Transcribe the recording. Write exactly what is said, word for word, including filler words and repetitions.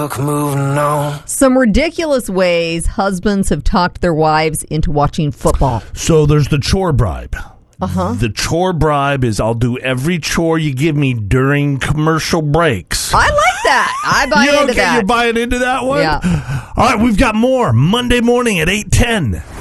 Moving on. Some ridiculous ways husbands have talked their wives into watching football. So there's the chore bribe. Uh-huh. The chore bribe is I'll do every chore you give me during commercial breaks. I like that. I buy you into okay, that. You're buying into that one? Yeah. All right, we've got more Monday morning at eight ten.